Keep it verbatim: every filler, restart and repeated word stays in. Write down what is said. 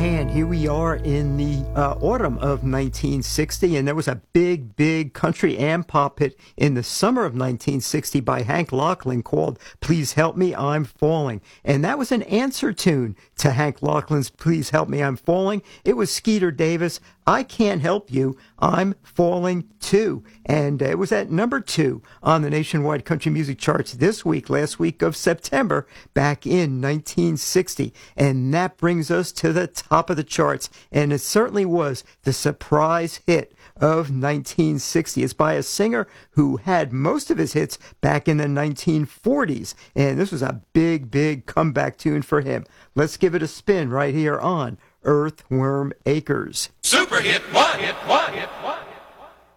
And here we are in the uh, autumn of nineteen sixty, and there was a big, big country and pop hit in the summer of nineteen sixty by Hank Locklin called Please Help Me, I'm Falling. And that was an answer tune to Hank Locklin's Please Help Me, I'm Falling. It was Skeeter Davis, I Can't Help You, I'm Falling Too. And uh, it was at number two on the nationwide country music charts this week, last week of September, back in nineteen sixty. And that brings us to the top of the charts. And it certainly was the surprise hit of nineteen sixty. It's by a singer who had most of his hits back in the nineteen forties. And this was a big, big comeback tune for him. Let's give it a spin right here on Earthworm Acres. Super hit, one hit, one hit.